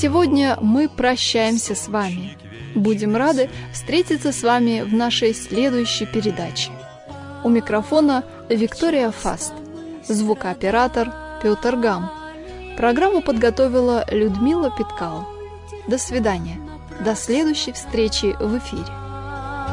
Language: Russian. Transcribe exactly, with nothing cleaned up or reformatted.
сегодня мы прощаемся с вами. Будем рады встретиться с вами в нашей следующей передаче. У микрофона Виктория Фаст, звукооператор Петр Гам. Программу подготовила Людмила Питкал. До свидания. До следующей встречи в эфире.